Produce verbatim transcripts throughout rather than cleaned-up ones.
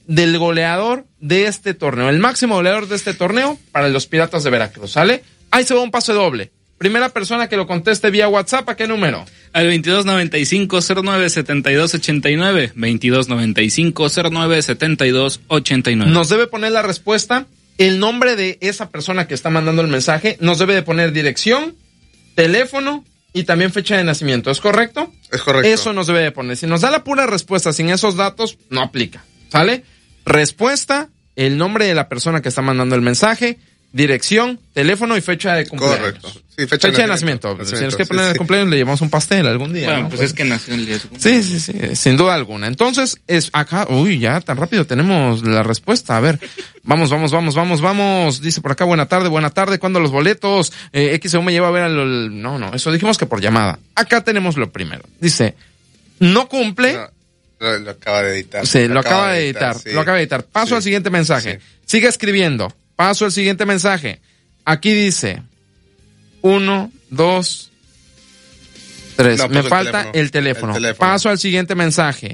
del goleador de este torneo, el máximo goleador de este torneo para los Piratas de Veracruz, ¿sale? Ahí se va un pase doble. Primera persona que lo conteste vía WhatsApp, ¿a qué número? Al veintidós noventa y cinco cero nueve setenta y dos ochenta y nueve, veintidós noventa y cinco cero nueve setenta y dos ochenta y nueve. Nos debe poner la respuesta, el nombre de esa persona que está mandando el mensaje, nos debe de poner dirección, teléfono y también fecha de nacimiento, ¿es correcto? Es correcto. Eso nos debe de poner. Si nos da la pura respuesta sin esos datos, no aplica, ¿sale? Respuesta, el nombre de la persona que está mandando el mensaje, dirección, teléfono y fecha de cumpleaños. Correcto. Sí, fecha, fecha de nacimiento. nacimiento. Si tienes que poner sí, el cumpleaños, sí. Le llevamos un pastel algún día. Bueno, ¿no? pues, pues es que nació el día de su cumpleaños. Sí, sí, sí, sin duda alguna. Entonces, es acá, uy, ya tan rápido tenemos la respuesta. A ver, vamos, vamos, vamos, vamos, vamos. Dice por acá, buena tarde, buena tarde. ¿Cuándo los boletos? Eh, X O me lleva a ver al... No, no, eso dijimos que por llamada. Acá tenemos lo primero. Dice, no cumple... No. Lo, lo acaba de editar. Sí, lo, lo acaba, acaba de editar, editar sí. Lo acaba de editar. Paso sí. al siguiente mensaje. Sí. Sigue escribiendo. Paso al siguiente mensaje. Aquí dice uno, dos, tres. No, Me falta el teléfono. El, teléfono. el teléfono. Paso al siguiente mensaje.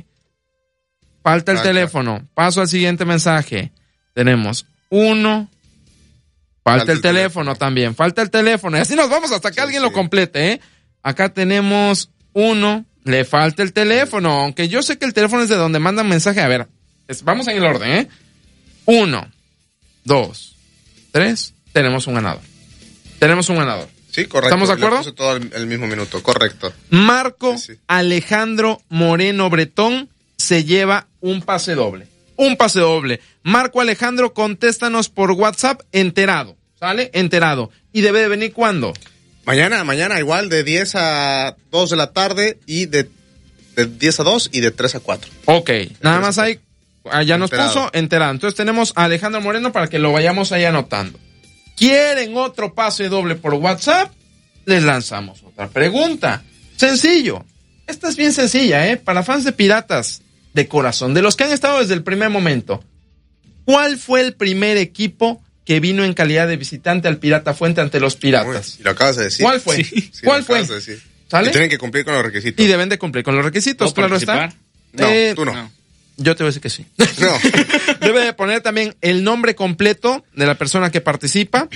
Falta el ah, teléfono. Claro. Paso al siguiente mensaje. Tenemos uno. Falta, falta el, el teléfono, teléfono también. Falta el teléfono. Y así nos vamos hasta que sí, alguien sí. lo complete, ¿eh? Acá tenemos uno. Le falta el teléfono. Aunque yo sé que el teléfono es de donde mandan mensaje. A ver, es, vamos en el orden, ¿eh? Uno, dos, tres. Tenemos un ganador. Tenemos un ganador. Sí, correcto. ¿Estamos de acuerdo? Le puse todo el, el mismo minuto, correcto. Marco sí, sí. Alejandro Moreno Bretón se lleva un pase doble. Un pase doble. Marco Alejandro, contéstanos por WhatsApp enterado. ¿Sale? Enterado. ¿Y debe de venir cuándo? Mañana, mañana igual de diez a dos de la tarde y de, de diez a dos y de tres a cuatro. Ok, nada más hay, allá nos enterado. Puso enterado. Entonces tenemos a Alejandro Moreno para que lo vayamos ahí anotando. ¿Quieren otro pase doble por WhatsApp? Les lanzamos otra pregunta. Sencillo. Esta es bien sencilla, ¿eh? Para fans de Piratas de corazón, de los que han estado desde el primer momento. ¿Cuál fue el primer equipo que vino en calidad de visitante al Pirata Fuente ante los Piratas? Uy, y lo acabas de decir. ¿Cuál fue? Sí, ¿Cuál fue? De ¿Sale? Y tienen que cumplir con los requisitos. Y deben de cumplir con los requisitos, claro está. No, eh, tú no. no. Yo te voy a decir que sí. No. Debe de poner también el nombre completo de la persona que participa,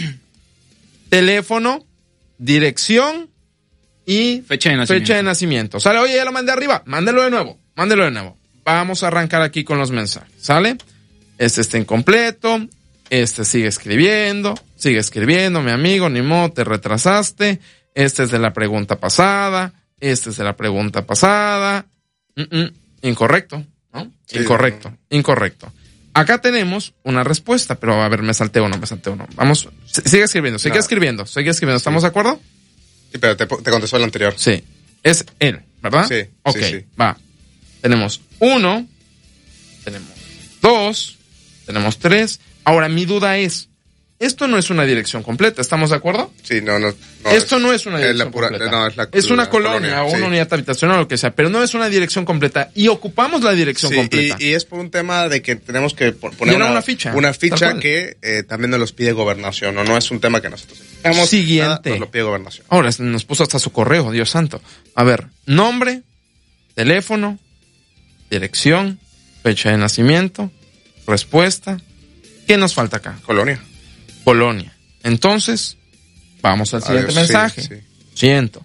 teléfono, dirección y fecha de nacimiento. Fecha de nacimiento. ¿Sale? Oye, ya lo mandé arriba. Mándelo de nuevo. Mándelo de nuevo. Vamos a arrancar aquí con los mensajes. ¿Sale? Este está incompleto. Este sigue escribiendo. Sigue escribiendo, mi amigo. Ni modo, te retrasaste. Este es de la pregunta pasada. Este es de la pregunta pasada. Mm-mm. Incorrecto. ¿No? Sí, incorrecto, no. incorrecto. Acá tenemos una respuesta, pero a ver, me salteo o no, me salteo o no. Vamos, sigue escribiendo, sigue no. escribiendo, sigue escribiendo. ¿Estamos sí. de acuerdo? Sí, pero te, te contestó el anterior. Sí, es él, ¿verdad? Sí. Ok, sí, sí. va. Tenemos uno, tenemos dos, tenemos tres. Ahora, mi duda es, esto no es una dirección completa, ¿estamos de acuerdo? Sí, no, no. no esto es, no es una dirección es pura, completa. No, es, la, es una la colonia, colonia o sí. una unidad habitacional o lo que sea, pero no es una dirección completa. Y ocupamos la dirección sí, completa. Y, y es por un tema de que tenemos que poner una, una ficha. Una ficha que eh, también nos los pide Gobernación, ¿no? No es un tema que nosotros hagamos. Siguiente. Nos lo pide Gobernación. Ahora nos puso hasta su correo, Dios santo. A ver, nombre, teléfono, dirección, fecha de nacimiento, respuesta. ¿Qué nos falta acá? Colonia. Colonia. Entonces, vamos al siguiente Adiós, mensaje. Sí, sí. Siento.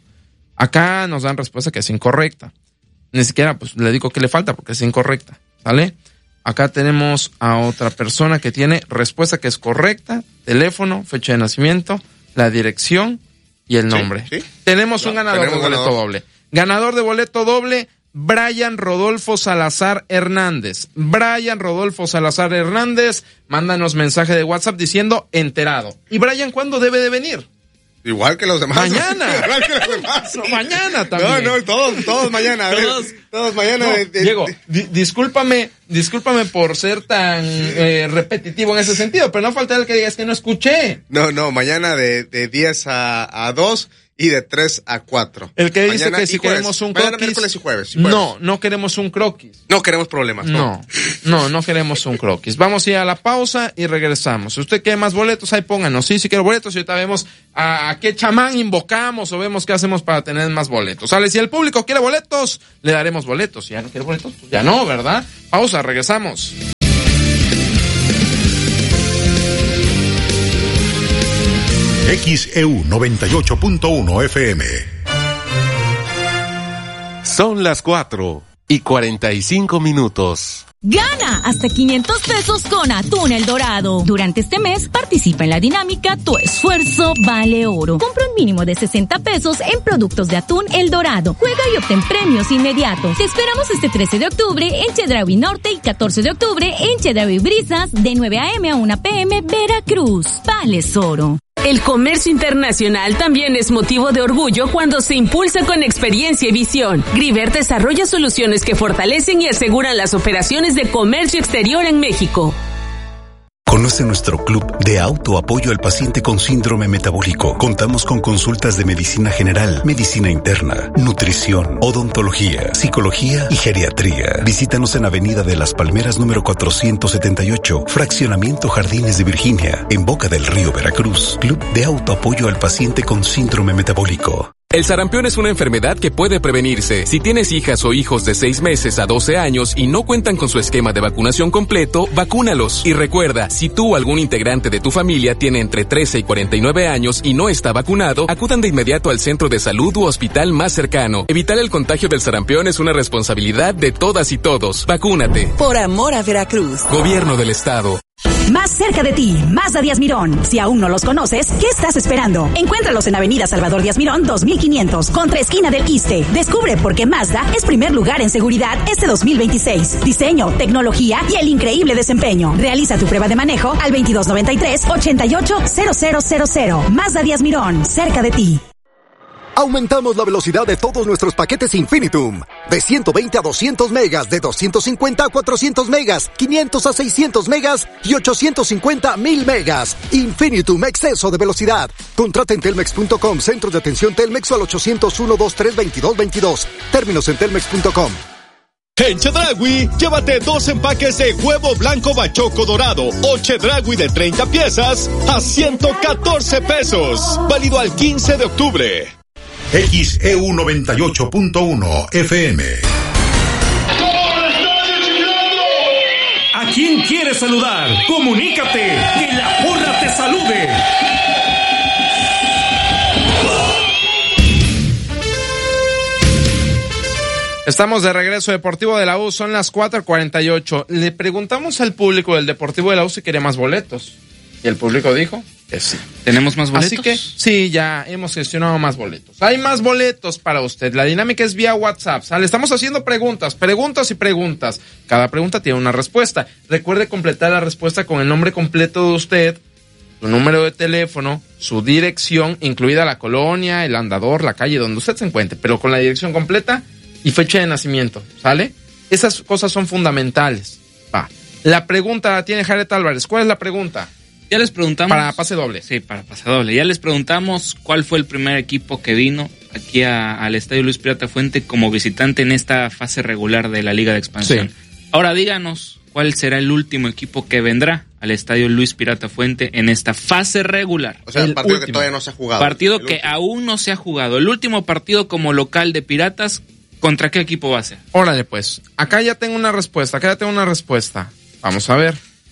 Acá nos dan respuesta que es incorrecta. Ni siquiera, pues, le digo que le falta porque es incorrecta. ¿Sale? Acá tenemos a otra persona que tiene respuesta que es correcta, teléfono, fecha de nacimiento, la dirección y el nombre. Sí, sí. Tenemos no, un ganador tenemos de boleto ganador. doble. Ganador de boleto doble, Brian Rodolfo Salazar Hernández. Brian Rodolfo Salazar Hernández, mándanos mensaje de WhatsApp diciendo enterado. ¿Y Brian cuándo debe de venir? Igual que los demás. Mañana. Igual que los demás. No, mañana también. No, no, todos, todos mañana. todos, todos mañana. No, de, de, Diego, di, discúlpame, discúlpame por ser tan eh, repetitivo en ese sentido, pero no falta el que digas que no escuché. No, no, mañana de, de diez a dos y de tres a cuatro. El que dice mañana que si jueves. queremos un mañana, croquis. miércoles y jueves, y jueves. No, no queremos un croquis. No queremos problemas. No, no, no, no queremos un croquis. Vamos a ir a la pausa y regresamos. Si usted quiere más boletos, ahí pónganos. Sí, sí quiero boletos y ahorita vemos a, a qué chamán invocamos o vemos qué hacemos para tener más boletos. ¿Sale? Si el público quiere boletos, le daremos boletos. Si ya no quiere boletos, pues ya no, ¿verdad? Pausa, regresamos. X E U noventa y ocho punto uno F M. Son las cuatro y cuarenta y cinco minutos. Gana hasta quinientos pesos con Atún El Dorado. Durante este mes participa en la dinámica Tu Esfuerzo Vale Oro. Compra un mínimo de sesenta pesos en productos de Atún El Dorado. Juega y obtén premios inmediatos. Te esperamos este trece de octubre en Chedraui Norte y catorce de octubre en Chedraui Brisas de nueve a.m. a una p.m. Veracruz. Vales Oro. El comercio internacional también es motivo de orgullo cuando se impulsa con experiencia y visión. Griver desarrolla soluciones que fortalecen y aseguran las operaciones de comercio exterior en México. Conoce nuestro club de autoapoyo al paciente con síndrome metabólico. Contamos con consultas de medicina general, medicina interna, nutrición, odontología, psicología y geriatría. Visítanos en Avenida de las Palmeras número cuatrocientos setenta y ocho, Fraccionamiento Jardines de Virginia, en Boca del Río, Veracruz. Club de autoapoyo al paciente con síndrome metabólico. El sarampión es una enfermedad que puede prevenirse. Si tienes hijas o hijos de seis meses a doce años y no cuentan con su esquema de vacunación completo, vacúnalos. Y recuerda, si tú o algún integrante de tu familia tiene entre trece y cuarenta y nueve años y no está vacunado, acudan de inmediato al centro de salud u hospital más cercano. Evitar el contagio del sarampión es una responsabilidad de todas y todos. Vacúnate. Por amor a Veracruz. Gobierno del Estado. Más cerca de ti, Mazda Díaz Mirón. Si aún no los conoces, ¿qué estás esperando? Encuéntralos en Avenida Salvador Díaz Mirón dos mil quinientos, contra esquina del Iste. Descubre por qué Mazda es primer lugar en seguridad este dos mil veintiséis. Diseño, tecnología y el increíble desempeño. Realiza tu prueba de manejo al veintidós noventa y tres, ochenta y ocho, cero cero cero cero. Mazda Díaz Mirón, cerca de ti. Aumentamos la velocidad de todos nuestros paquetes Infinitum. De ciento veinte a doscientos megas, de doscientos cincuenta a cuatrocientos megas, quinientos a seiscientos megas y ochocientos cincuenta a mil megas. Infinitum, exceso de velocidad. Contrata en telmex punto com, centros de atención Telmex o al ochocientos uno, veintitrés, veintidós veintidós. Términos en telmex punto com. En Chedraui, llévate dos empaques de huevo blanco bachoco dorado o Chedraui de treinta piezas a ciento catorce pesos. Válido al quince de octubre. X E U noventa y ocho punto uno F M. ¿A quién quieres saludar? Comunícate, que la porra te salude. Estamos de regreso, Deportivo de la U, son las cuatro cuarenta y ocho. Le preguntamos al público del Deportivo de la U si quería más boletos. Y el público dijo que sí. ¿Tenemos más boletos? Así que sí, ya hemos gestionado más boletos. Hay más boletos para usted. La dinámica es vía WhatsApp, ¿sale? Estamos haciendo preguntas, preguntas y preguntas. Cada pregunta tiene una respuesta. Recuerde completar la respuesta con el nombre completo de usted, su número de teléfono, su dirección, incluida la colonia, el andador, la calle donde usted se encuentre, pero con la dirección completa y fecha de nacimiento, ¿sale? Esas cosas son fundamentales. Va. La pregunta la tiene Jared Álvarez. ¿Cuál es la pregunta? Ya les preguntamos. Para pase doble. Sí, para pase doble. Ya les preguntamos cuál fue el primer equipo que vino aquí a, al Estadio Luis Pirata Fuente como visitante en esta fase regular de la Liga de Expansión. Sí. Ahora díganos cuál será el último equipo que vendrá al Estadio Luis Pirata Fuente en esta fase regular. O sea, el, el partido último. que todavía no se ha jugado. Partido que aún no se ha jugado. El último partido como local de Piratas, ¿contra qué equipo va a ser? Órale, pues. Acá ya tengo una respuesta. Acá ya tengo una respuesta. Vamos a ver.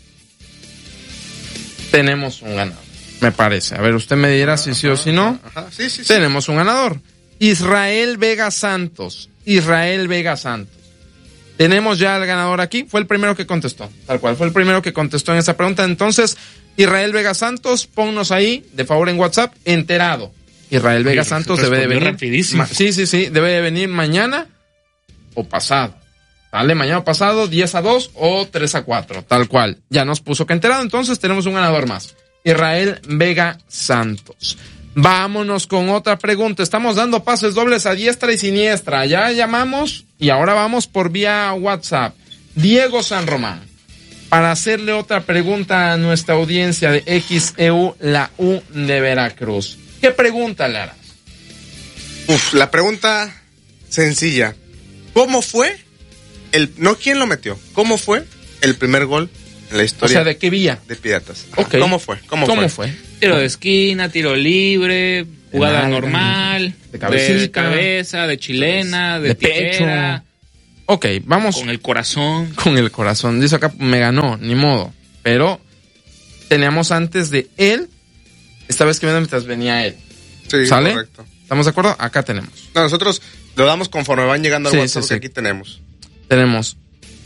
Tenemos un ganador, me parece. A ver, usted me dirá si sí o si no. Ajá. Sí, sí, sí. Tenemos un ganador. Israel Vega Santos. Israel Vega Santos. Tenemos ya al ganador aquí. Fue el primero que contestó. Tal cual, fue el primero que contestó en esa pregunta. Entonces, Israel Vega Santos, ponnos ahí, de favor en WhatsApp, enterado. Israel Vega Oye, Santos debe de venir. Rapidísimo. Sí, sí, sí. Debe de venir mañana o pasado. Dale, mañana pasado, diez a dos o tres a cuatro, tal cual. Ya nos puso que enterado, entonces tenemos un ganador más. Israel Vega Santos. Vámonos con otra pregunta. Estamos dando pases dobles a diestra y siniestra. Ya llamamos y ahora vamos por vía WhatsApp. Diego San Román, para hacerle otra pregunta a nuestra audiencia de X E U, la U de Veracruz. ¿Qué pregunta le harás? Uf, la pregunta sencilla. ¿Cómo fue? El, no quién lo metió, ¿cómo fue el primer gol en la historia? O sea, ¿de qué vía? De Piratas. Okay. ¿Cómo fue? ¿Cómo, ¿Cómo fue? fue? Tiro de esquina, tiro libre, jugada de normal, de, cabecita, de cabeza, de chilena, de, de tijera. pecho. Ok, vamos. Con el corazón. Con el corazón. Dice acá, me ganó, ni modo. Pero teníamos antes de él estaba escribiendo mientras venía él. Sí, ¿sale? Correcto. ¿Estamos de acuerdo? Acá tenemos. No, nosotros lo damos conforme van llegando al sí, WhatsApp sí, que sí. aquí tenemos. Tenemos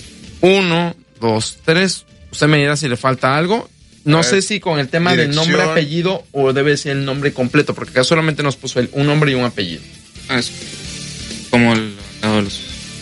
uno, dos, tres. Usted me dirá si le falta algo. No sé si con el tema Dirección. del nombre, apellido o debe ser el nombre completo, porque acá solamente nos puso el, un nombre y un apellido. Ah, es como el, no, los...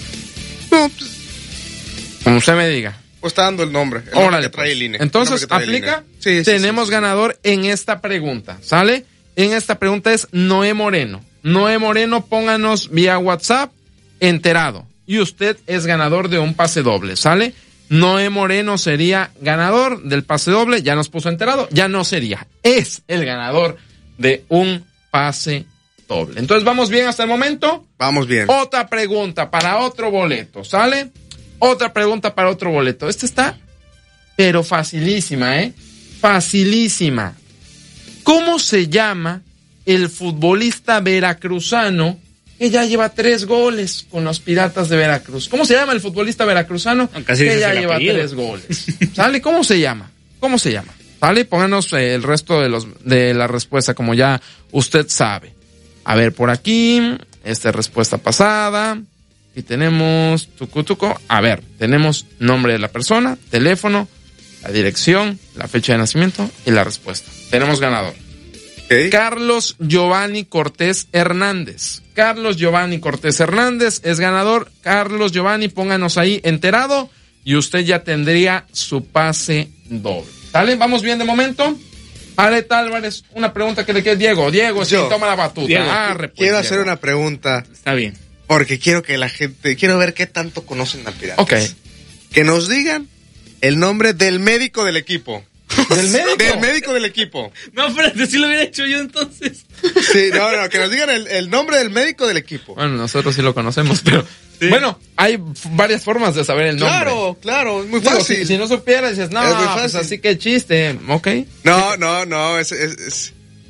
No, pues, Como usted me diga. pues está dando el nombre. El nombre Órale, que trae pues. el I N E. Entonces, El nombre que trae el ¿aplica? I N E. Sí, sí, Tenemos sí, sí. ganador en esta pregunta, ¿sale? En esta pregunta es Noé Moreno. Noé Moreno, pónganos vía WhatsApp, enterado. Y usted es ganador de un pase doble, ¿sale? Noé Moreno sería ganador del pase doble, ya nos puso enterado, ya no sería, es el ganador de un pase doble. Entonces, ¿vamos bien hasta el momento? Vamos bien. Otra pregunta para otro boleto, ¿sale? Otra pregunta para otro boleto. Esta está, pero facilísima, ¿eh? Facilísima. ¿Cómo se llama el futbolista veracruzano que ya lleva tres goles con los Piratas de Veracruz? ¿Cómo se llama el futbolista veracruzano Casi que dices ya el lleva apellido. tres goles? ¿Sale? ¿Cómo se llama? ¿Cómo se llama? ¿Sale? Pónganos eh, el resto de los de la respuesta como ya usted sabe. A ver, por aquí, esta es respuesta pasada. Y tenemos tucu tucu. A ver, tenemos nombre de la persona, teléfono, la dirección, la fecha de nacimiento y la respuesta. Tenemos ganador. Okay. Carlos Giovanni Cortés Hernández. Carlos Giovanni Cortés Hernández es ganador. Carlos Giovanni, pónganos ahí enterado y usted ya tendría su pase doble. ¿Sale? ¿Vamos bien de momento? Areta Álvarez, una pregunta que le quede Diego. Diego, sí, Yo. toma la batuta. Diego, Arre, pues, quiero Diego. hacer una pregunta. Está bien. Porque quiero que la gente, quiero ver qué tanto conocen al Piratas. Ok. Que nos digan el nombre del médico del equipo. ¿Del médico? Del médico del equipo. No, espérate, sí lo hubiera hecho yo entonces. Sí, no, no, que nos digan el, el nombre del médico del equipo. Bueno, nosotros sí lo conocemos, pero... Sí. Bueno, hay f- varias formas de saber el nombre. Claro, claro, es muy Digo, fácil. si, si no supiera, dices, no, Es muy pues fácil. así que chiste, ok. No, no, no, es, es, es-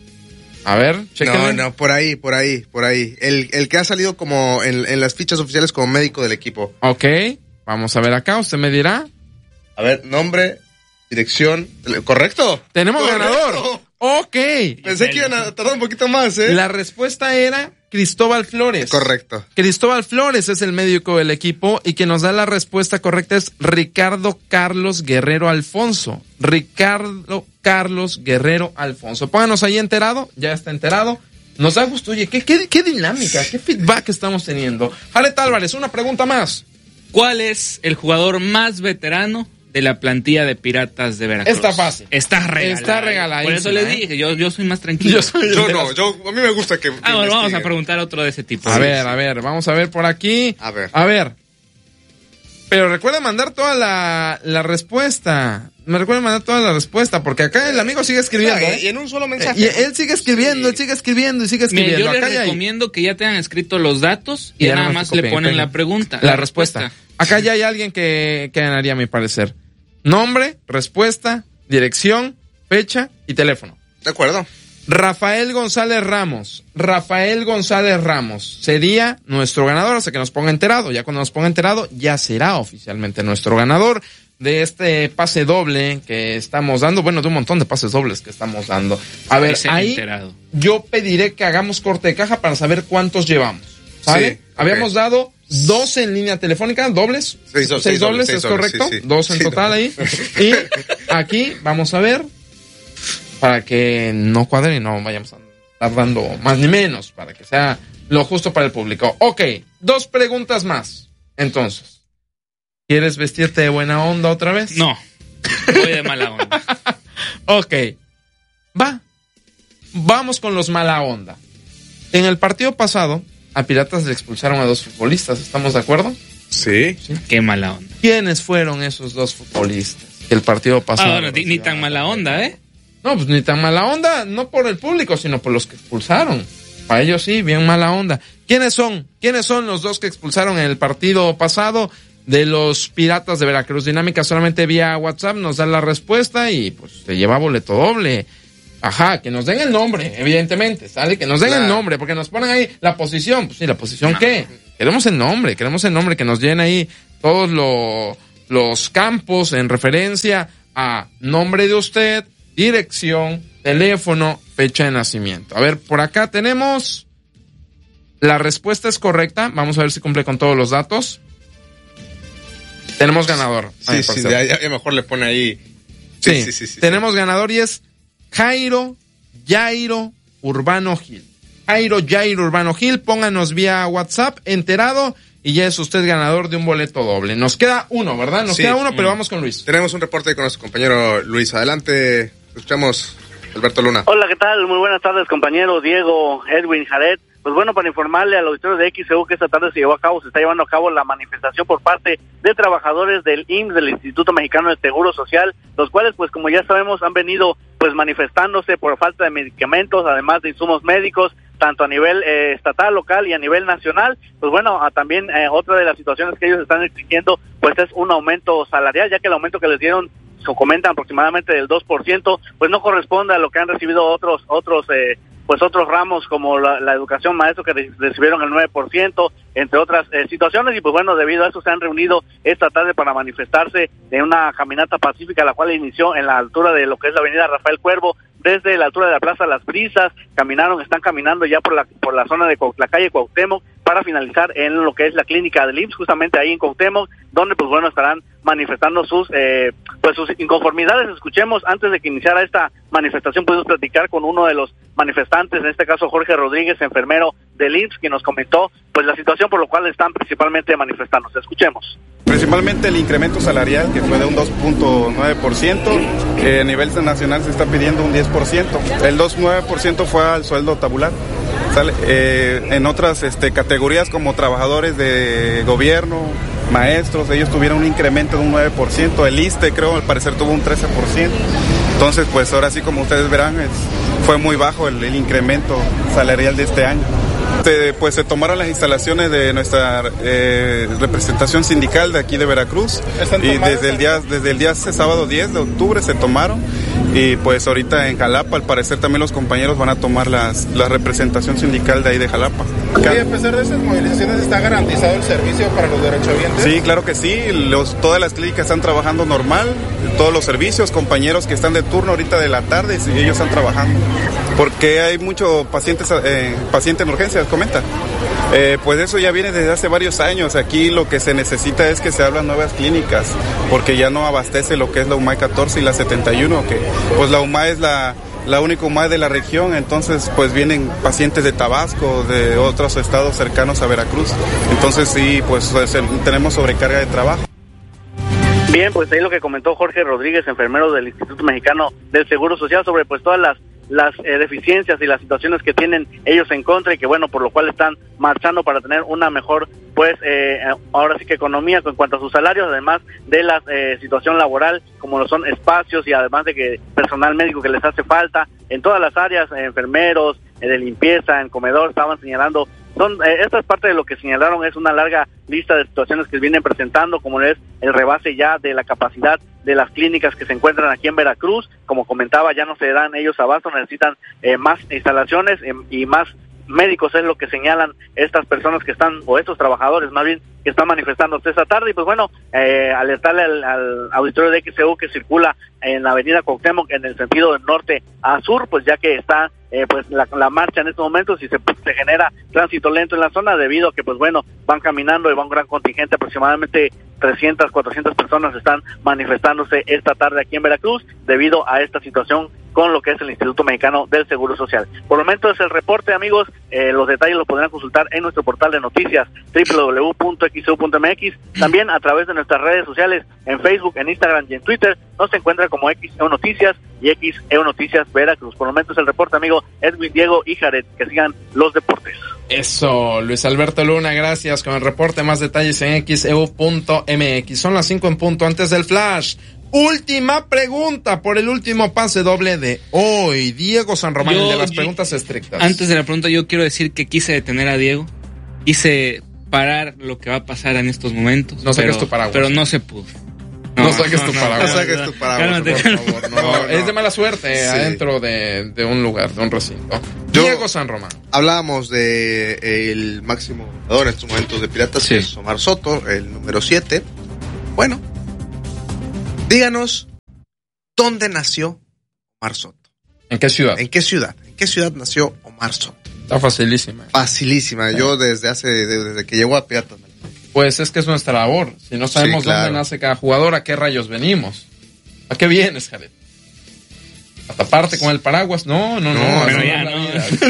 A ver, no, chéquenle. no, por ahí, por ahí, por ahí. El, el que ha salido como en, en las fichas oficiales como médico del equipo. Ok, vamos a ver acá, usted me dirá. A ver, nombre, dirección, ¿correcto? Tenemos Correcto. ganador. Ok. Pensé que iban a tardar un poquito más, ¿eh? La respuesta era Cristóbal Flores. Correcto. Cristóbal Flores es el médico del equipo y que nos da la respuesta correcta es Ricardo Carlos Guerrero Alfonso. Ricardo Carlos Guerrero Alfonso. Pónganos ahí enterado, ya está enterado. Nos da gusto, oye, qué, qué, qué dinámica, qué feedback estamos teniendo. Jalet Álvarez, una pregunta más. ¿Cuál es el jugador más veterano de la plantilla de Piratas de Veracruz? Está fácil. Está regalado. Está regaladísima, Por eso le ¿eh? dije, yo, yo soy más tranquilo. Yo soy Yo de no, las- yo, a mí me gusta que. que Ah, bueno, vamos a investiguen. preguntar otro de ese tipo. A Sí, ver, sí. a ver, vamos a ver por aquí. A ver. A ver. Pero recuerda mandar toda la, la respuesta. Me recuerda mandar toda la respuesta, porque acá el amigo sigue escribiendo. Ah, ¿eh? y en un solo mensaje. Y él sigue escribiendo, Sí. él sigue escribiendo y sigue Mire, escribiendo. yo Acá les ya hay recomiendo que ya tengan escrito los datos y, Y ya nada nada más más le copien, ponen peguen. la pregunta. la respuesta. Acá ya hay alguien que, que ganaría, a mi parecer. Nombre, respuesta, dirección, fecha y teléfono. De acuerdo. Rafael González Ramos. Rafael González Ramos sería nuestro ganador, hasta que nos ponga enterado. Ya cuando nos ponga enterado, ya será oficialmente nuestro ganador de este pase doble que estamos dando. Bueno, de un montón de pases dobles que estamos dando. A ver, Dice ahí enterado. yo pediré que hagamos corte de caja para saber cuántos llevamos. ¿Sale? Sí, ok. Habíamos dado doce en línea telefónica, dobles. Seis do- Seis seis dobles, dobles, seis ¿es dobles, correcto? sí, sí. Dos en Sí, total no. ahí. Y aquí vamos a ver, para que no cuadre y no vayamos a estar dando más ni menos, para que sea lo justo para el público. Ok, dos preguntas más. Entonces, ¿quieres vestirte de buena onda otra vez? No, voy de mala onda. Ok, va. Vamos con los mala onda. En el partido pasado, a Piratas le expulsaron a dos futbolistas, ¿estamos de acuerdo? Sí. Qué mala onda. ¿Quiénes fueron esos dos futbolistas? El partido pasado. Ah, bueno, ni, ni tan mala onda, ¿eh? No, pues ni tan mala onda, no por el público, sino por los que expulsaron. Para ellos sí, bien mala onda. ¿Quiénes son? ¿Quiénes son los dos que expulsaron en el partido pasado de los Piratas de Veracruz? Dinámica solamente vía WhatsApp nos da la respuesta y pues se lleva boleto doble. Ajá, que nos den el nombre, evidentemente, ¿sale? Que nos den Claro. el nombre, porque nos ponen ahí la posición. Pues sí, ¿la posición qué? Queremos el nombre, queremos el nombre, que nos llenen ahí todos lo- los campos en referencia a nombre de usted, dirección, teléfono, fecha de nacimiento. A ver, por acá tenemos... La respuesta es correcta. Vamos a ver si cumple con todos los datos. Tenemos ganador. Sí, Ay, sí, ya, ya mejor le pone ahí. Sí, sí, sí, sí, sí tenemos sí. ganador y es Jairo Jairo Urbano Gil. Jairo Jairo Urbano Gil, pónganos vía WhatsApp, enterado, y ya es usted ganador de un boleto doble. Nos queda uno, ¿verdad? Nos sí, queda uno, pero vamos con Luis. Tenemos un reporte con nuestro compañero Luis. Adelante, escuchamos Alberto Luna. Hola, ¿qué tal? Muy buenas tardes, compañero Diego, Edwin, Jared. Pues bueno, para informarle al auditorio de X E U que esta tarde se llevó a cabo, se está llevando a cabo la manifestación por parte de trabajadores del I M S S, del Instituto Mexicano del Seguro Social, los cuales, pues como ya sabemos, han venido pues manifestándose por falta de medicamentos, además de insumos médicos, tanto a nivel eh, estatal, local y a nivel nacional. Pues bueno, a, también eh, otra de las situaciones que ellos están exigiendo, pues es un aumento salarial, ya que el aumento que les dieron, se comentan aproximadamente del dos por ciento, pues no corresponde a lo que han recibido otros otros eh, pues otros ramos como la, la educación maestro, que recibieron el nueve por ciento, entre otras eh, situaciones. Y pues bueno, debido a eso se han reunido esta tarde para manifestarse en una caminata pacífica, la cual inició en la altura de lo que es la avenida Rafael Cuervo, desde la altura de la Plaza Las Brisas. Caminaron, están caminando ya por la por la zona de la calle Cuauhtémoc, para finalizar en lo que es la clínica del I M S S, justamente ahí en Cuauhtémoc, donde pues bueno estarán manifestando sus eh, pues sus inconformidades. Escuchemos, antes de que iniciara esta manifestación, pudimos platicar con uno de los manifestantes, en este caso Jorge Rodríguez, enfermero del I M S S, quien nos comentó pues la situación por la cual están principalmente manifestándose. Escuchemos. Principalmente el incremento salarial, que fue de un dos punto nueve por ciento, eh, a nivel nacional se está pidiendo un diez por ciento, el dos punto nueve por ciento fue al sueldo tabular. ¿Sale? Eh, en otras este, categorías como trabajadores de gobierno, maestros, ellos tuvieron un incremento de un nueve por ciento, el I S S S T E creo al parecer tuvo un trece por ciento, entonces pues ahora sí, como ustedes verán, es, fue muy bajo el, el incremento salarial de este año. Este, pues se tomaron las instalaciones de nuestra eh, representación sindical de aquí de Veracruz, y desde el día desde el día sábado diez de octubre se tomaron, y pues ahorita en Jalapa al parecer también los compañeros van a tomar las, la representación sindical de ahí de Jalapa. ¿Y a pesar de esas movilizaciones está garantizado el servicio para los derechohabientes? Sí, claro que sí, los, todas las clínicas están trabajando normal, todos los servicios, compañeros que están de turno ahorita de la tarde, y ellos están trabajando, porque hay muchos pacientes eh, pacientes en urgencias, comenta. Eh, pues eso ya viene desde hace varios años. Aquí lo que se necesita es que se abran nuevas clínicas, porque ya no abastece lo que es la U M A catorce y la setenta y uno, que pues la U M A es la, la única U M A de la región, entonces pues vienen pacientes de Tabasco, de otros estados cercanos a Veracruz, entonces sí, pues tenemos sobrecarga de trabajo. Bien, pues ahí lo que comentó Jorge Rodríguez, enfermero del Instituto Mexicano del Seguro Social, sobre pues todas las las eh, deficiencias y las situaciones que tienen ellos en contra, y que bueno, por lo cual están marchando para tener una mejor, pues eh, ahora sí que economía en cuanto a sus salarios, además de la eh, situación laboral, como lo son espacios, y además de que personal médico que les hace falta en todas las áreas, eh, enfermeros, eh, de limpieza, en comedor, estaban señalando. Son, eh, esta es parte de lo que señalaron, es una larga lista de situaciones que vienen presentando, como es el rebase ya de la capacidad de las clínicas que se encuentran aquí en Veracruz. Como comentaba, ya no se dan ellos abasto, necesitan eh, más instalaciones eh, y más médicos, es lo que señalan estas personas que están, o estos trabajadores más bien, que están manifestándose esta tarde. Y pues bueno, eh, alertarle al, al auditorio de X E U que circula en la avenida Cuauhtémoc en el sentido de norte a sur, pues ya que está eh, pues la, la marcha en estos momentos, y se, pues, se genera tránsito lento en la zona, debido a que pues bueno, van caminando y va un gran contingente, aproximadamente trescientas, cuatrocientas personas están manifestándose esta tarde aquí en Veracruz, debido a esta situación con lo que es el Instituto Mexicano del Seguro Social. Por el momento es el reporte, amigos. Eh, los detalles los podrán consultar en nuestro portal de noticias, doble u doble u doble u punto x e u punto m x. También a través de nuestras redes sociales, en Facebook, en Instagram y en Twitter, nos encuentra como X E U Noticias y X E U Noticias Veracruz. Por el momento es el reporte, amigo Edwin, Diego y Jared. Que sigan los deportes. Eso, Luis Alberto Luna, gracias con el reporte. Más detalles en x e u punto m x. Son las cinco en punto. Antes del flash, última pregunta por el último pase doble de hoy. Diego San Román, yo, el de las preguntas estrictas. Antes de la pregunta, yo quiero decir que quise detener a Diego. Quise parar lo que va a pasar en estos momentos. No saques tu paraguas. Pero no se pudo. No, no saques tu paraguas. No saques tu paraguas, por favor. No, no, no. Es de mala suerte sí. adentro de, de un lugar, de un recinto. Yo, Diego San Román. Hablábamos de eh, el máximo jugador en estos momentos de Piratas, sí. que es Omar Soto, el número siete. Bueno, díganos, ¿dónde nació Omar Soto? ¿En qué ciudad? ¿En qué ciudad? ¿En qué ciudad nació Omar Soto? Está facilísima. Facilísima. Sí. Yo desde hace, desde que llegó a Piratas. Pues es que es nuestra labor. Si no sabemos sí, claro. dónde nace cada jugador, ¿a qué rayos venimos? ¿A qué vienes, Jared? ¿A taparte con el paraguas? No, no, no. no, no, ya, no.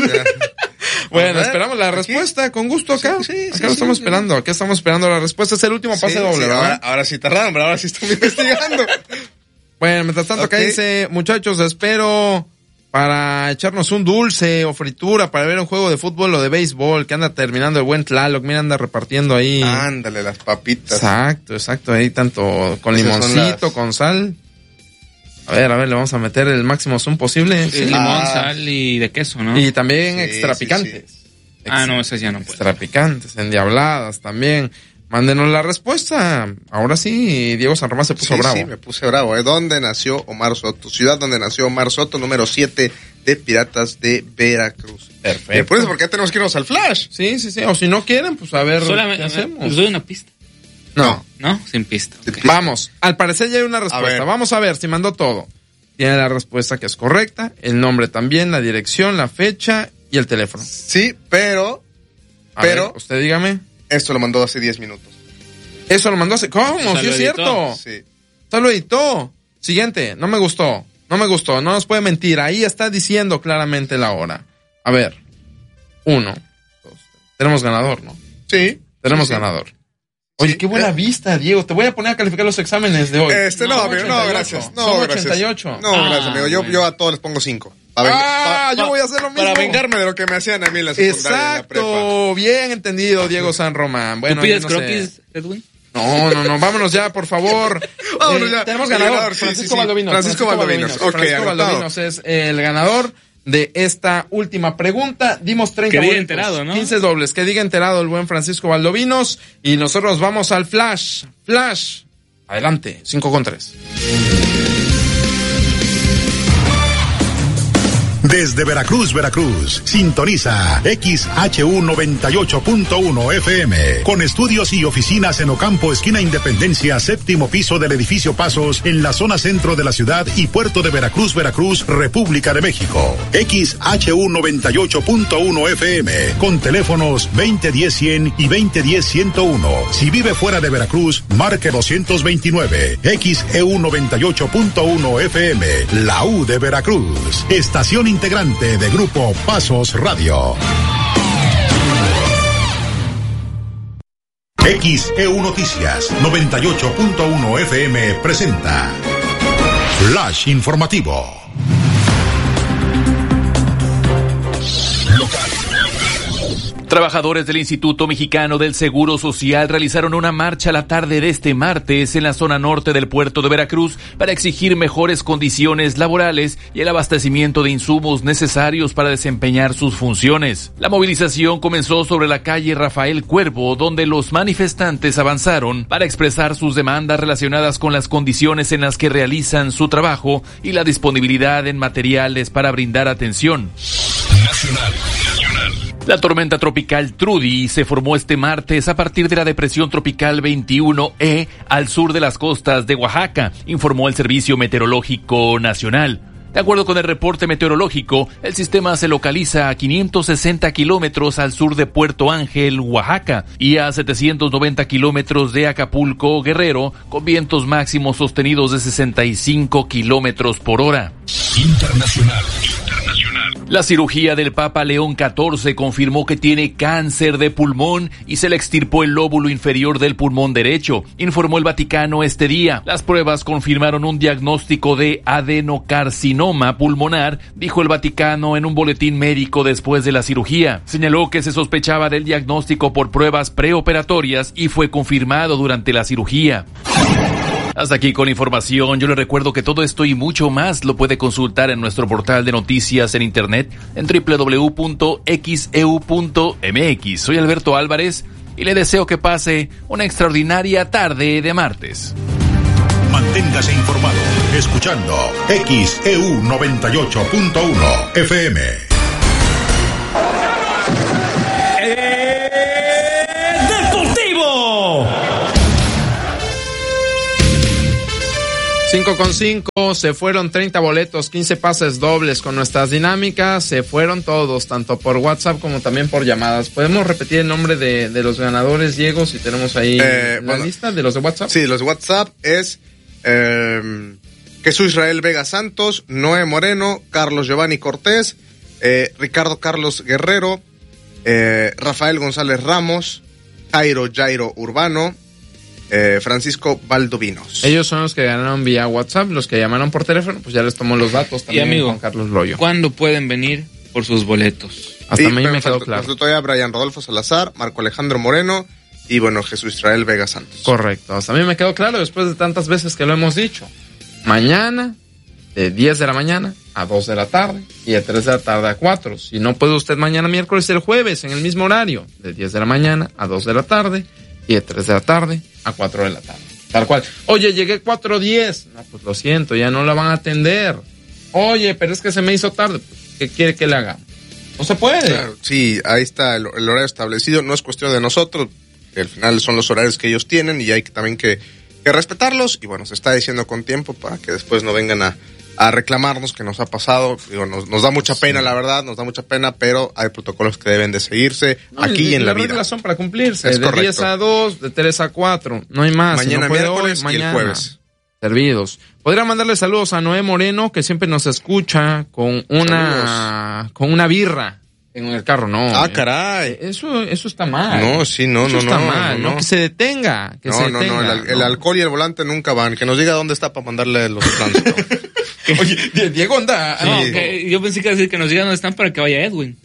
Bueno, esperamos la respuesta. ¿Aquí? Con gusto acá. Sí, sí, acá sí, lo estamos sí, esperando. Sí. Acá estamos esperando la respuesta. Es el último pase sí, doble, sí, ¿verdad? Ahora, ahora sí tardaron, pero ahora sí estamos investigando. Bueno, mientras tanto okay. acá dice, muchachos, espero para echarnos un dulce o fritura para ver un juego de fútbol o de béisbol que anda terminando el buen Tlaloc. Mira, anda repartiendo ahí. Ándale, las papitas. Exacto, exacto. Ahí tanto con limoncito, las... con sal. A ver, a ver, le vamos a meter el máximo zoom posible. Sí, limón, ah. sal y de queso, ¿no? Y también sí, extra sí, picantes. Sí. Ah, no, esas ya no puedo. Extra picantes, endiabladas también. Mándenos la respuesta. Ahora sí, Diego San Román se puso sí, bravo. Sí, me puse bravo. ¿eh? ¿Dónde nació Omar Soto? Ciudad donde nació Omar Soto, número siete de Piratas de Veracruz. Perfecto. Eh, por eso, ¿por qué tenemos que irnos al flash? Sí, sí, sí. O si no quieren, pues a ver Solamente, qué hacemos. ¿Les doy una pista? No. ¿No? Sin pista. Okay. Vamos. Al parecer ya hay una respuesta. A Vamos a ver si mandó todo. Tiene la respuesta que es correcta, el nombre también, la dirección, la fecha y el teléfono. Sí, pero... A pero... ver, usted dígame. Esto lo mandó hace diez minutos. Eso lo mandó hace... ¿Cómo? Sí es cierto. Sí. Usted lo editó. Siguiente. No me gustó. No me gustó. No nos puede mentir. Ahí está diciendo claramente la hora. A ver. Uno. Dos. Tenemos ganador, ¿no? Sí. Tenemos sí, ganador. Oye, sí, qué buena eh. vista, Diego. Te voy a poner a calificar los exámenes de hoy. Este, no, no amigo, no, gracias. No, Son gracias. ochenta y ocho. No, ah, gracias, amigo. Yo, yo a todos les pongo cinco. Para ah, pa, yo voy a hacer lo mismo. Para vengarme de lo que me hacían a mí en la secundaria. Exacto. En la prepa. Bien entendido, Diego San Román. Bueno, ¿Tú pides no croquis, sé. Edwin? No, no, no. Vámonos ya, por favor. Vámonos eh, ya. Tenemos ganador. ganador sí, sí, Francisco sí. Valdovinos. Francisco, Francisco Valdovinos. Valdovinos. Okay, Francisco anotado. Valdovinos es el ganador de esta última pregunta. Dimos treinta que diga boletos, enterado, ¿no? quince dobles. Que diga enterado el buen Francisco Valdovinos. Y nosotros vamos al flash. Flash. Adelante. cinco con tres. Desde Veracruz, Veracruz, sintoniza X H U noventa y ocho punto uno F M, con estudios y oficinas en Ocampo, esquina Independencia, séptimo piso del edificio Pasos, en la zona centro de la ciudad y puerto de Veracruz, Veracruz, República de México. X H U noventa y ocho punto uno F M, con teléfonos veinte diez cien y veinte diez ciento uno. Si vive fuera de Veracruz, marque doscientos veintinueve. X E U noventa y ocho punto uno F M, la U de Veracruz. Estación integrante de Grupo Pasos Radio. X E U Noticias noventa y ocho punto uno F M presenta Flash Informativo. Local. Trabajadores del Instituto Mexicano del Seguro Social realizaron una marcha la tarde de este martes en la zona norte del puerto de Veracruz para exigir mejores condiciones laborales y el abastecimiento de insumos necesarios para desempeñar sus funciones. La movilización comenzó sobre la calle Rafael Cuervo, donde los manifestantes avanzaron para expresar sus demandas relacionadas con las condiciones en las que realizan su trabajo y la disponibilidad en materiales para brindar atención. Nacional. Nacional. La tormenta tropical Trudy se formó este martes a partir de la depresión tropical veintiuno E al sur de las costas de Oaxaca, informó el Servicio Meteorológico Nacional. De acuerdo con el reporte meteorológico, el sistema se localiza a quinientos sesenta kilómetros al sur de Puerto Ángel, Oaxaca, y a setecientos noventa kilómetros de Acapulco, Guerrero, con vientos máximos sostenidos de sesenta y cinco kilómetros por hora. Internacional. La cirugía del Papa León catorce confirmó que tiene cáncer de pulmón y se le extirpó el lóbulo inferior del pulmón derecho, informó el Vaticano este día. Las pruebas confirmaron un diagnóstico de adenocarcinoma pulmonar, dijo el Vaticano en un boletín médico después de la cirugía. Señaló que se sospechaba del diagnóstico por pruebas preoperatorias y fue confirmado durante la cirugía. Hasta aquí con la información. Yo le recuerdo que todo esto y mucho más lo puede consultar en nuestro portal de noticias en internet en doble u doble u doble u punto x e u punto m x. Soy Alberto Álvarez y le deseo que pase una extraordinaria tarde de martes. Manténgase informado escuchando X E U noventa y ocho punto uno F M. cinco con cinco, se fueron treinta boletos, quince pases dobles con nuestras dinámicas, se fueron todos, tanto por WhatsApp como también por llamadas. ¿Podemos repetir el nombre de, de los ganadores, Diego, si tenemos ahí eh, la bueno, lista de los de WhatsApp? Sí, los de WhatsApp es eh, Jesús Israel Vega Santos, Noé Moreno, Carlos Giovanni Cortés, eh, Ricardo Carlos Guerrero, eh, Rafael González Ramos, Jairo Jairo Urbano, Eh, Francisco Valdovinos. Ellos son los que ganaron vía WhatsApp, los que llamaron por teléfono, pues ya les tomó los datos también. Y amigo, Juan Carlos Loyo. ¿Cuándo pueden venir por sus boletos? Hasta sí, a mí me quedó claro. Nos todavía Brian Rodolfo Salazar, Marco Alejandro Moreno y bueno, Jesús Israel Vega Santos. Correcto, hasta a mí me quedó claro después de tantas veces que lo hemos dicho. Mañana, de diez de la mañana a dos de la tarde y de tres de la tarde a cuatro. Si no puede usted mañana miércoles, el jueves, en el mismo horario, de diez de la mañana a dos de la tarde y de tres de la tarde a cuatro de la tarde. Tal cual. Oye, llegué cuatro diez. No, pues lo siento, ya no la van a atender. Oye, pero es que se me hizo tarde. ¿Qué quiere que le haga? No se puede. Claro, sí, ahí está el, el horario establecido. No es cuestión de nosotros. Al final son los horarios que ellos tienen y hay que también que, que respetarlos. Y bueno, se está diciendo con tiempo para que después no vengan a, a reclamarnos que nos ha pasado. Digo, nos, nos da mucha pena, sí. La verdad, nos da mucha pena, pero hay protocolos que deben de seguirse no, aquí y, y en la vida. Las reglas son para cumplirse, es de correcto. diez a dos, de tres a cuatro, no hay más. Mañana si no miércoles hoy, mañana, y el jueves. Servidos. Podría mandarle saludos a Noé Moreno, que siempre nos escucha con una, saludos. con una birra en el carro, no. Ah, eh. caray. Eso, eso está mal. No, sí, no, eso no, está no. mal, no, no. Que se detenga, que no, se no, detenga. No, el, el alcohol y el volante nunca van. Que nos diga dónde está para mandarle los planes. Oye, Diego anda. No, sí. que yo pensé que decir que nos digan dónde están para que vaya Edwin.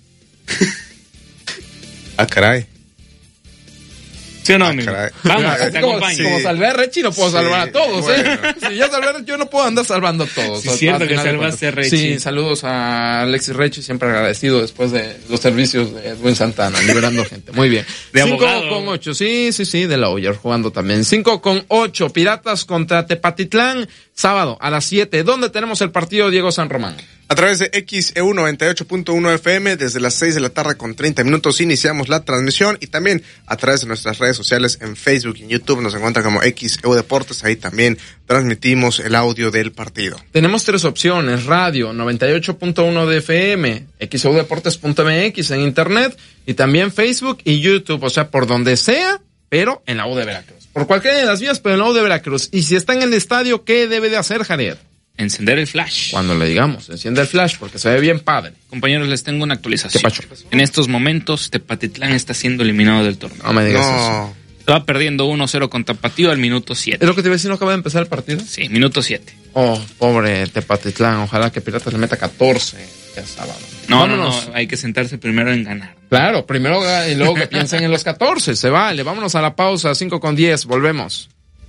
Ah, caray. ¿Sí o no, amigo? Ah, Vamos, es te como, acompaño. Como salvé a Rechi, no puedo Sí, salvar a todos, bueno. ¿eh? Si ya salvé a Rechi, yo no puedo andar salvando a todos. Sí, es cierto que salvaste a Rechi. Sí, saludos a Alexis Rechi, siempre agradecido después de los servicios de Edwin Santana, liberando gente. Muy bien. De cinco abogado. con ocho, sí, sí, sí, de la Oyer jugando también. cinco con ocho, Piratas contra Tepatitlán, sábado a las siete. ¿Dónde tenemos el partido, Diego San Román? A través de X E U noventa y ocho punto uno F M, desde las seis de la tarde con treinta minutos iniciamos la transmisión y también a través de nuestras redes sociales en Facebook y en YouTube nos encuentran como X E U Deportes, ahí también transmitimos el audio del partido. Tenemos tres opciones, radio noventa y ocho punto uno de F M, X E U Deportes punto M X en internet y también Facebook y YouTube, o sea, por donde sea, pero en la U de Veracruz. Por cualquiera de las vías, pero en la U de Veracruz. Y si está en el estadio, ¿qué debe de hacer, Javier? Encender el flash. Cuando le digamos, enciende el flash porque se ve bien padre. Compañeros, les tengo una actualización. ¿Qué pacho? En estos momentos, Tepatitlán está siendo eliminado del torneo. No me digas No. eso. Estaba perdiendo uno cero con Tapatío al minuto siete. ¿Es lo que te iba a decir? ¿No acaba de empezar el partido? Sí, minuto siete. Oh, pobre Tepatitlán. Ojalá que Piratas le meta catorce ya sábado. No, Vámonos. no, no, hay que sentarse primero en ganar. Claro, primero y luego que piensen en los catorce. Se vale. Vámonos a la pausa, cinco con diez. Volvemos.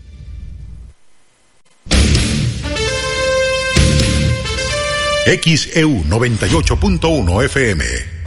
X E U noventa y ocho punto uno F M.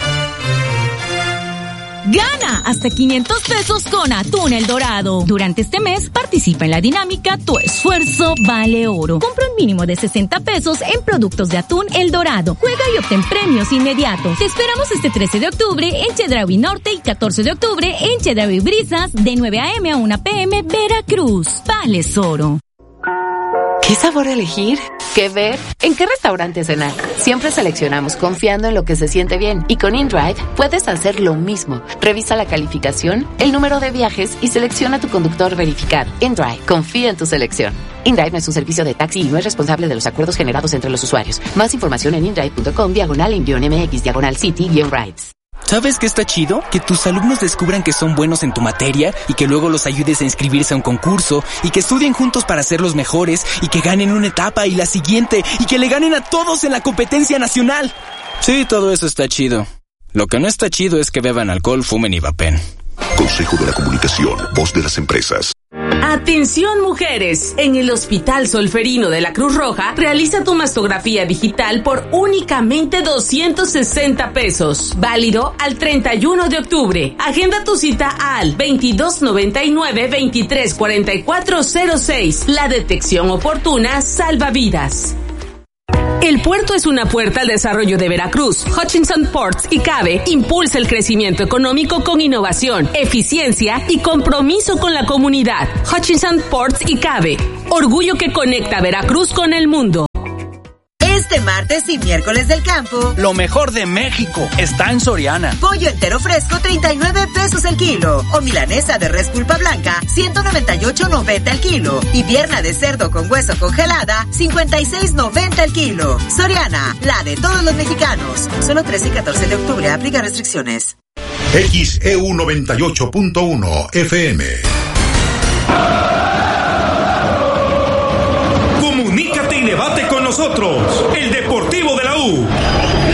Gana hasta quinientos pesos con Atún El Dorado. Durante este mes participa en la dinámica Tu Esfuerzo Vale Oro. Compra un mínimo de sesenta pesos en productos de Atún El Dorado. Juega y obtén premios inmediatos. Te esperamos este trece de octubre en Chedraui Norte y catorce de octubre en Chedraui Brisas de nueve a eme a una pe eme Veracruz. Vales Oro. ¿Qué sabor elegir? ¿Qué ver? ¿En qué restaurante cenar? Siempre seleccionamos confiando en lo que se siente bien. Y con InDrive puedes hacer lo mismo. Revisa la calificación, el número de viajes y selecciona tu conductor verificado. InDrive, confía en tu selección. InDrive no es un servicio de taxi y no es responsable de los acuerdos generados entre los usuarios. Más información en indrive punto com diagonal mx diagonal city guión rides. ¿Sabes qué está chido? Que tus alumnos descubran que son buenos en tu materia y que luego los ayudes a inscribirse a un concurso y que estudien juntos para ser los mejores y que ganen una etapa y la siguiente y que le ganen a todos en la competencia nacional. Sí, todo eso está chido. Lo que no está chido es que beban alcohol, fumen y vapen. Consejo de la Comunicación, voz de las empresas. Atención mujeres, en el Hospital Solferino de la Cruz Roja realiza tu mastografía digital por únicamente doscientos sesenta pesos, válido al treinta y uno de octubre. Agenda tu cita al veintidós noventa y nueve veintitrés cuarenta y cuatro cero seis. La detección oportuna salva vidas. El puerto es una puerta al desarrollo de Veracruz. Hutchinson Ports y CABE impulsa el crecimiento económico con innovación, eficiencia y compromiso con la comunidad. Hutchinson Ports y CABE, orgullo que conecta Veracruz con el mundo. Este martes y miércoles del campo, lo mejor de México está en Soriana. Pollo entero fresco, treinta y nueve pesos el kilo. O milanesa de res pulpa blanca, ciento noventa y ocho noventa el kilo. Y pierna de cerdo con hueso congelada, cincuenta y seis noventa el kilo. Soriana, la de todos los mexicanos. Solo trece y catorce de octubre, aplica restricciones. X E U noventa y ocho punto uno F M. Comunícate y debate con nosotros. El Deportivo de la U.